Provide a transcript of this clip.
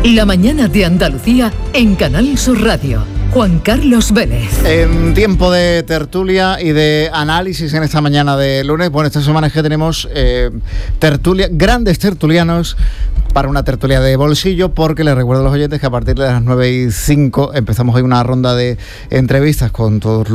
La mañana de Andalucía en Canal Sur Radio. Juan Carlos Vélez. En tiempo de tertulia y de análisis en esta mañana de lunes, bueno, esta semana es que tenemos grandes tertulianos para una tertulia de bolsillo, porque les recuerdo a los oyentes que a partir de las 9:05 empezamos hoy una ronda de entrevistas con todos